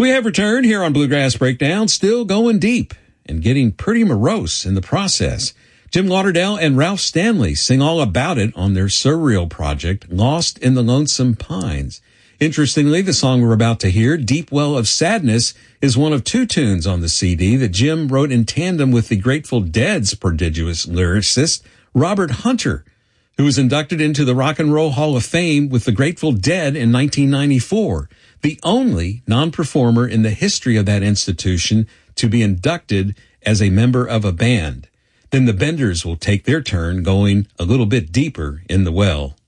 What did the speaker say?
We have returned here on Bluegrass Breakdown, still going deep and getting pretty morose in the process. Jim Lauderdale and Ralph Stanley sing all about it on their surreal project, Lost in the Lonesome Pines. Interestingly, the song we're about to hear, Deep Well of Sadness, is one of two tunes on the CD that Jim wrote in tandem with the Grateful Dead's prodigious lyricist, Robert Hunter, who was inducted into the Rock and Roll Hall of Fame with the Grateful Dead in 1994, the only non-performer in the history of that institution to be inducted as a member of a band. Then the Benders will take their turn going a little bit deeper in the well.